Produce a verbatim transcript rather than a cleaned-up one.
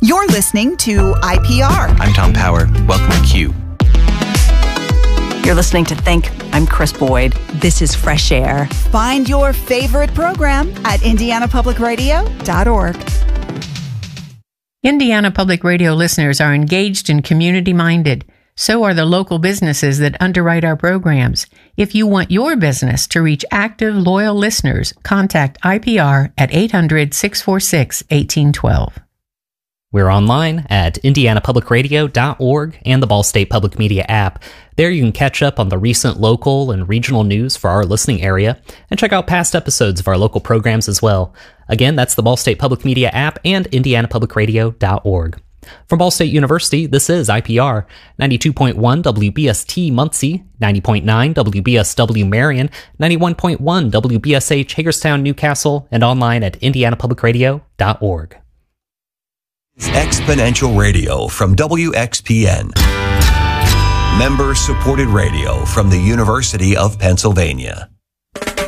You're listening to I P R. I'm Tom Power. Welcome to Q. You're listening to Think. I'm Chris Boyd. This is Fresh Air. Find your favorite program at indiana public radio dot org. Indiana Public Radio listeners are engaged and community-minded. So are the local businesses that underwrite our programs. If you want your business to reach active, loyal listeners, contact I P R at eight hundred, six four six, one eight one two. We're online at indiana public radio dot org and the Ball State Public Media app. There you can catch up on the recent local and regional news for our listening area and check out past episodes of our local programs as well. Again, that's the Ball State Public Media app and indiana public radio dot org. From Ball State University, this is I P R, ninety-two point one W B S T Muncie, ninety point nine W B S W Marion, ninety-one point one W B S H Hagerstown, Newcastle, and online at indiana public radio dot org. Exponential Radio from W X P N. Member-supported radio from the University of Pennsylvania.